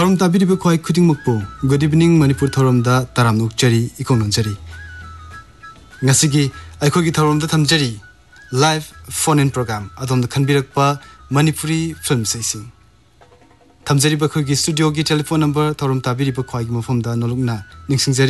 थौरम ताबिरिबा ख्वाई खुदिंगमकपो good evening Manipur थौरमदा तारामनुकचरी इकोंगनजरी ngasi akhoi gi thauram da thamjari live phone in program adom da khanbirakpa manipuri film sing thamjari ba khoi gi studio gi telephone number thauram tabiri ba khoi gi mafam da nolukna ningsingjari